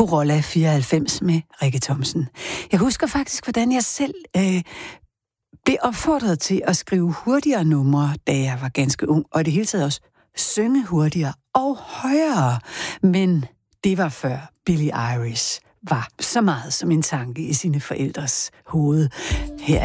Corolla 94 med Rikke Thomsen. Jeg husker faktisk, hvordan jeg selv blev opfordret til at skrive hurtigere numre, da jeg var ganske ung, og i det hele taget også synge hurtigere og højere. Men det var før Billie Eilish var så meget som en tanke i sine forældres hoved. Her